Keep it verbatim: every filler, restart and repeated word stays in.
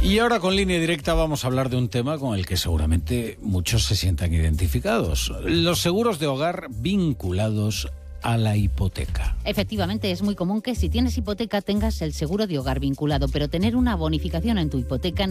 Y ahora con Línea Directa vamos a hablar de un tema con el que seguramente muchos se sientan identificados. Los seguros de hogar vinculados a la hipoteca. Efectivamente, es muy común que si tienes hipoteca tengas el seguro de hogar vinculado, pero tener una bonificación en tu hipoteca